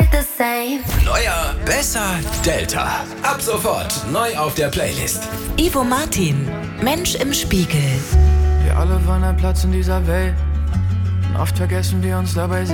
the same. Neuer, besser, Delta. Ab sofort neu auf der Playlist. Ivo Martin, Mensch im Spiegel. Wir alle wollen einen Platz in dieser Welt. Und oft vergessen wir uns dabei